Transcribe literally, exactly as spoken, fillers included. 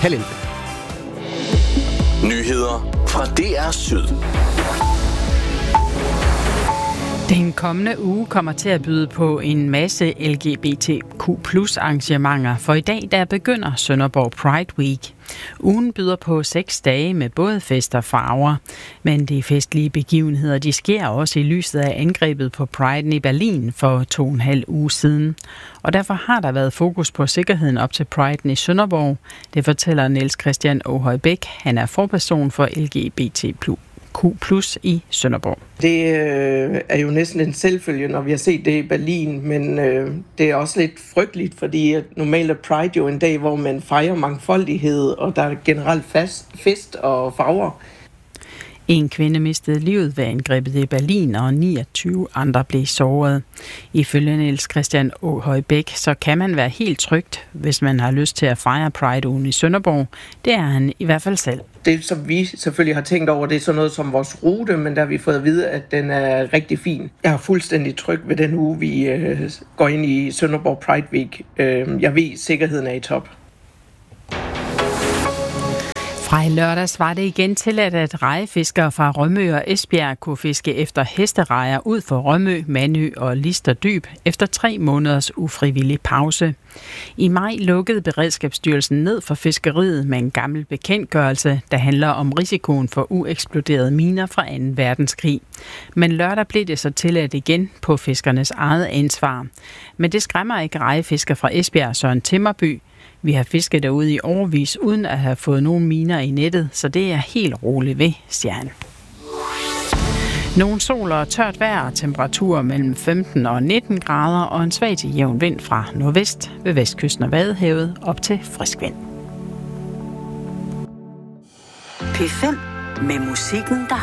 halv elleve. Nyheder fra D R Syd. Den kommende uge kommer til at byde på en masse L G B T Q plus arrangementer, for i dag der begynder Sønderborg Pride Week. Ugen byder på seks dage med både fest og farver, men de festlige begivenheder de sker også i lyset af angrebet på Priden i Berlin for to og en halv uge siden. Og derfor har der været fokus på sikkerheden op til Priden i Sønderborg. Det fortæller Niels Christian Åhøj Bæk. Han er forperson for L G B T Q plus i Sønderborg. Det øh, er jo næsten en selvfølge, når vi har set det i Berlin, men øh, det er også lidt frygteligt, fordi normalt er Pride jo en dag, hvor man fejrer mangfoldighed, og der er generelt fast, fest og farver. En kvinde mistede livet ved angrebet i Berlin, og niogtyve andre blev såret. Ifølge Niels Christian Åhøj Bæk, så kan man være helt trygt, hvis man har lyst til at fejre Pride-ugen i Sønderborg. Det er han i hvert fald selv. Det, som vi selvfølgelig har tænkt over, det er sådan noget som vores rute, men der har vi fået at vide, at den er rigtig fin. Jeg er fuldstændig tryg ved den uge, vi øh, går ind i Sønderborg Pride Week. Øh, jeg ved, at sikkerheden er i top. Fra i lørdags var det igen tilladt, at rejefiskere fra Rømø og Esbjerg kunne fiske efter hesterejer ud for Rømø, Mandø og Lister Dyb efter tre måneders ufrivillig pause. I maj lukkede Beredskabsstyrelsen ned for fiskeriet med en gammel bekendtgørelse, der handler om risikoen for ueksploderede miner fra anden verdenskrig. Men lørdag blev det så tilladt igen på fiskernes eget ansvar. Men det skræmmer ikke rejefisker fra Esbjerg Søren Timmerby. Vi har fisket derude i årevis uden at have fået nogen miner i nettet, så det er helt roligt ved, siger han. Nogle sol og tørt vejr, temperaturer mellem femten og nitten grader og en svag til jævn vind fra nordvest ved vestkysten af Vadehavet op til frisk vind. P fem med musikken, der